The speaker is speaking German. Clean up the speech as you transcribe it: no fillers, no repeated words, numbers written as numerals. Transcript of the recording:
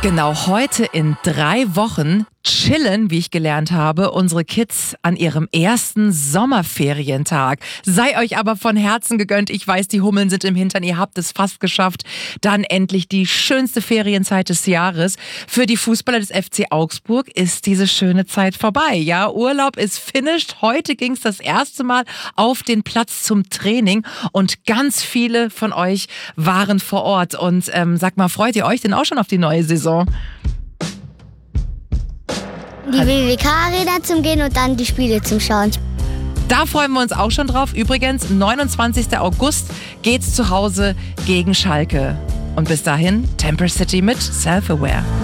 Genau, heute in 3 Wochen chillen, wie ich gelernt habe, unsere Kids an ihrem ersten Sommerferientag. Sei euch aber von Herzen gegönnt. Ich weiß, die Hummeln sind im Hintern. Ihr habt es fast geschafft. Dann endlich die schönste Ferienzeit des Jahres. Für die Fußballer des FC Augsburg ist diese schöne Zeit vorbei. Ja, Urlaub ist finished. Heute ging es das erste Mal auf den Platz zum Training und ganz viele von euch waren vor Ort. Und sag mal, freut ihr euch denn auch schon auf die neue Saison? Die WWK-Arena zum Gehen und dann die Spiele zum Schauen. Da freuen wir uns auch schon drauf. Übrigens, 29. August geht's zu Hause gegen Schalke. Und bis dahin, Temper City mit Self-Aware.